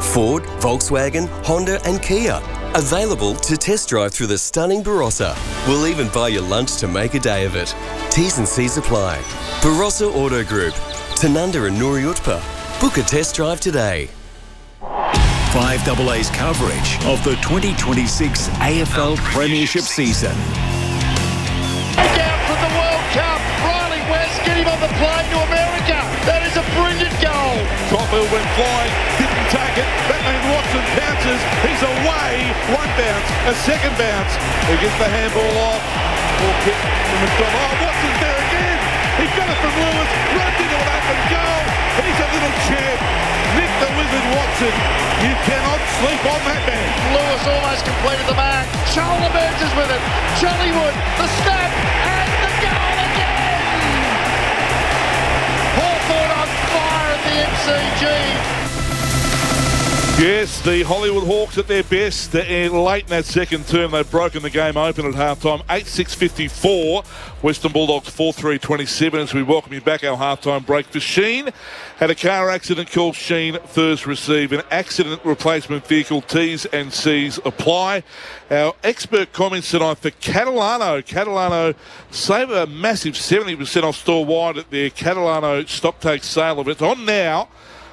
Ford, Volkswagen, Honda and Kia. Available to test drive through the stunning Barossa. We'll even buy you lunch to make a day of it. T's and C's apply. Barossa Auto Group. Tanunda and Nuri Utpa. Book a test drive today. 5AA's coverage of the 2026 AFL Premiership season. Look out for the World Cup. Riley West, get him on the plane to America. That is a brilliant goal. Copfield went flying, didn't take it. Batman Watson bounces. He's away. One bounce, a second bounce. He gets the handball off. Ball kick from McDonald. Oh, Watson's there again. He got it from Lewis. Runs into an open goal. He's a little champ. Nick the Wizard Watson. You cannot sleep on that man. Lewis almost completed the mark. Charles emerges with it. Jollywood, the snap, and the goal again! Hawthorn on fire at the MCG. Yes, the Hollywood Hawks at their best. They're late in that second term. They've broken the game open at halftime. 8-6-54. Western Bulldogs 4-3-27 as we welcome you back our halftime break. For Sheen, had a car accident called Sheen first receive. An accident replacement vehicle, T's and C's apply. Our expert comments tonight for Catalano. Catalano save a massive 70% off store wide at their Catalano stock take sale event. On now.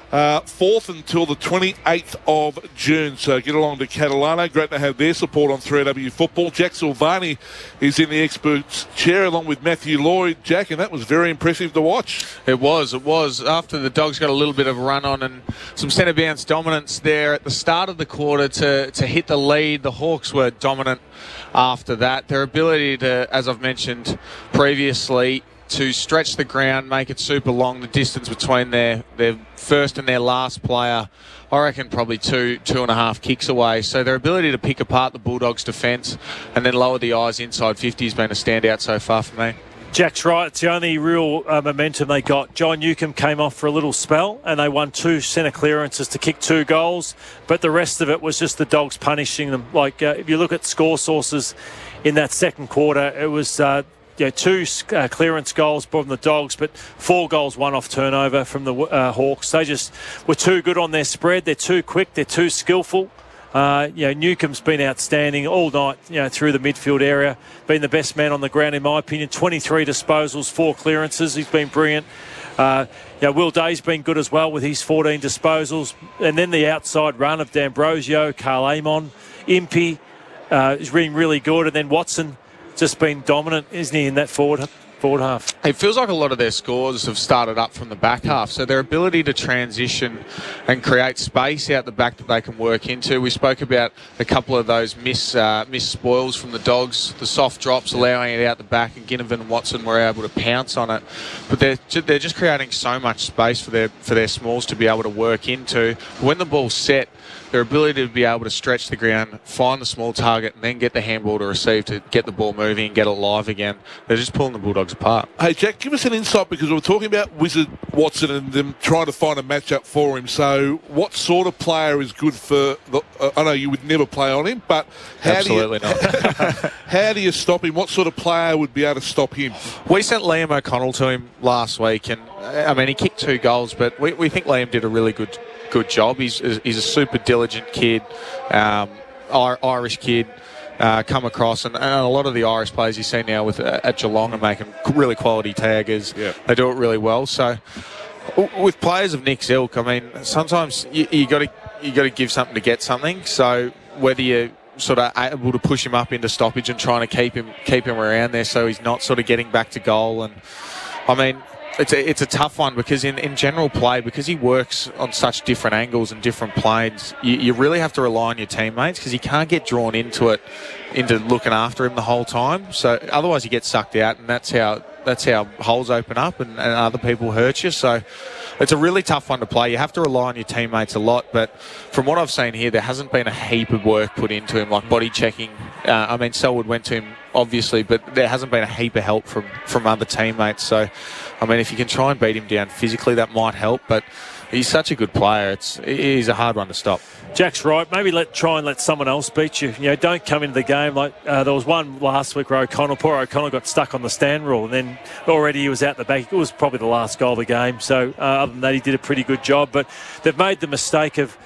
4th until the 28th of June. So get along to Catalano. Great to have their support on 3AW Football. Jack Silvani is in the experts chair along with Matthew Lloyd. Jack, and that was very impressive to watch. It was. After the Dogs got a little bit of a run on and some centre bounce dominance there at the start of the quarter to hit the lead, the Hawks were dominant after that. Their ability to, as I've mentioned previously, to stretch the ground, make it super long, the distance between their first and their last player, I reckon probably two and a half kicks away. So their ability to pick apart the Bulldogs' defence and then lower the eyes inside 50 has been a standout so far for me. Jack's right. It's the only real momentum they got. John Newcomb came off for a little spell and they won 2 centre clearances to kick 2 goals. But the rest of it was just the Dogs punishing them. Like if you look at score sources in that second quarter, it was... 2 clearance goals from the Dogs, but 4 goals, 1 off turnover from the Hawks. They just were too good on their spread. They're too quick. They're too skillful. Newcomb's been outstanding all night, through the midfield area. Been the best man on the ground, in my opinion. 23 disposals, 4 clearances. He's been brilliant. Will Day's been good as well with his 14 disposals. And then the outside run of D'Ambrosio, Carl Amon, Impey is being really good. And then Watson just been dominant, isn't he, in that forward half? It feels like a lot of their scores have started up from the back half, so their ability to transition and create space out the back that they can work into. We spoke about a couple of those missed spoils from the Dogs, the soft drops allowing it out the back, and Ginnivan and Watson were able to pounce on it. But they're just creating so much space for their smalls to be able to work into. When the ball's set, their ability to be able to stretch the ground, find the small target, and then get the handball to receive to get the ball moving and get it live again. They're just pulling the Bulldogs apart. Hey, Jack, give us an insight because we're talking about Wizard Watson and them trying to find a matchup for him. So what sort of player is good for... I know you would never play on him, but... Absolutely not. How do you stop him? What sort of player would be able to stop him? We sent Liam O'Connell to him last week, and he kicked 2 goals, but we think Liam did a really good job. He's a super diligent kid, Irish kid, come across, and a lot of the Irish players you see now at Geelong are making really quality taggers. Yeah. They do it really well. So with players of Nick's ilk, sometimes you got to give something to get something. So whether you're sort of able to push him up into stoppage and trying to keep him around there so he's not sort of getting back to goal, and it's a tough one because in general play, because he works on such different angles and different planes, you really have to rely on your teammates because you can't get drawn into looking after him the whole time. So otherwise you get sucked out, and that's how holes open up and other people hurt you. So it's a really tough one to play. You have to rely on your teammates a lot, but from what I've seen here, there hasn't been a heap of work put into him, like body checking. Selwood went to him, obviously, but there hasn't been a heap of help from other teammates. So, if you can try and beat him down physically, that might help, but he's such a good player. He's a hard one to stop. Jack's right. Maybe try and let someone else beat you. Don't come into the game like there was one last week where Poor O'Connell got stuck on the stand rule, and then already he was out the back. It was probably the last goal of the game. So other than that, he did a pretty good job. But they've made the mistake of